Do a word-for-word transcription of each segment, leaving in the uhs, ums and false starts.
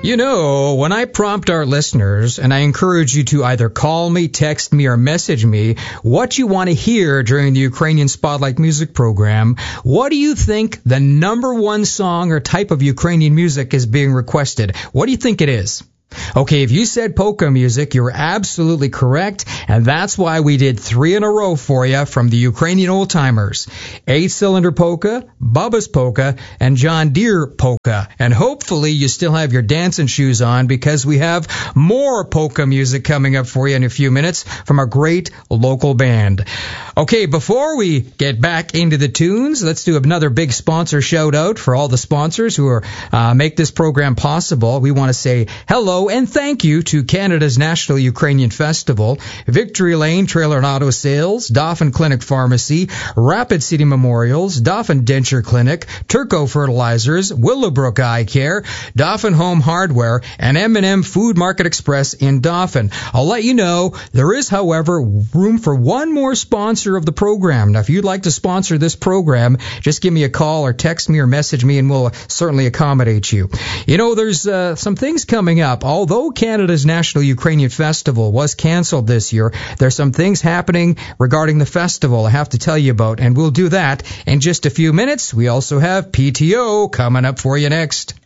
You know, when I prompt our listeners, and I encourage you to either call me, text me, or message me what you want to hear during the Ukrainian Spotlight Music Program, what do you think the number one song or type of Ukrainian music is being requested? What do you think it is? Okay, if you said polka music, you're absolutely correct, and that's why we did three in a row for you from the Ukrainian old-timers. Eight-cylinder polka, Bubba's polka, and John Deere polka. And hopefully you still have your dancing shoes on because we have more polka music coming up for you in a few minutes from a great local band. Okay, before we get back into the tunes, let's do another big sponsor shout-out for all the sponsors who are uh, make this program possible. We want to say hello and thank you to Canada's National Ukrainian Festival, Victory Lane Trailer and Auto Sales, Dauphin Clinic Pharmacy, Rapid City Memorials, Dauphin Denture Clinic, Turco Fertilizers, Willowbrook Eye Care, Dauphin Home Hardware, and M and M Food Market Express in Dauphin. I'll let you know, there is, however, room for one more sponsor of the program. Now, if you'd like to sponsor this program, just give me a call or text me or message me, and we'll certainly accommodate you. You know, there's uh, some things coming up. Although Canada's National Ukrainian Festival was canceled this year, there's some things happening regarding the festival I have to tell you about, and we'll do that in just a few minutes. We also have P T O coming up for you next.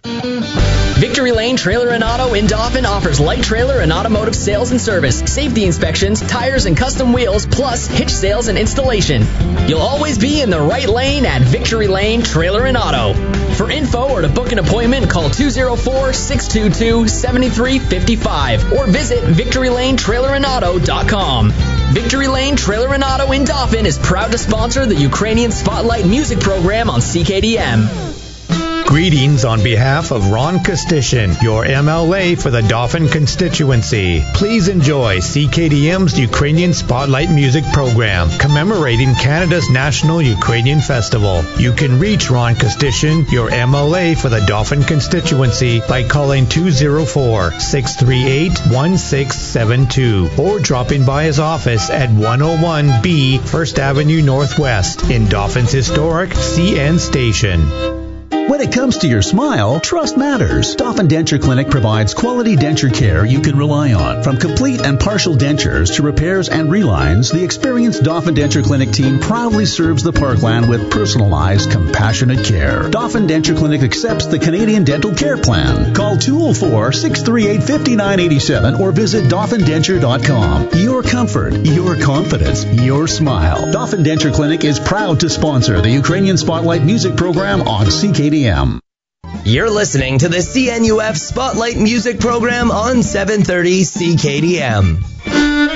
Victory Lane Trailer and Auto in Dauphin offers light trailer and automotive sales and service, safety inspections, tires and custom wheels, plus hitch sales and installation. You'll always be in the right lane at Victory Lane Trailer and Auto. For info or to book an appointment, call two oh four, six two two, seven three five five or visit victory lane trailer and auto dot com. Victory Lane Trailer and Auto in Dauphin is proud to sponsor the Ukrainian Spotlight Music Program on C K D M. Greetings on behalf of Ron Kostishin, your M L A for the Dauphin constituency. Please enjoy C K D M's Ukrainian Spotlight Music Program, commemorating Canada's National Ukrainian Festival. You can reach Ron Kostishin, your M L A for the Dauphin constituency, by calling two oh four, six three eight, one six seven two or dropping by his office at one oh one B First Avenue Northwest in Dauphin's historic C N station. When it comes to your smile, trust matters. Dauphin Denture Clinic provides quality denture care you can rely on. From complete and partial dentures to repairs and relines, the experienced Dauphin Denture Clinic team proudly serves the Parkland with personalized, compassionate care. Dauphin Denture Clinic accepts the Canadian Dental Care Plan. Call two oh four, six three eight, five nine eight seven or visit dauphin denture dot com. Your comfort, your confidence, your smile. Dauphin Denture Clinic is proud to sponsor the Ukrainian Spotlight Music Program on C K D M. You're listening to the C N U F Spotlight Music Program on seven thirty C K D M.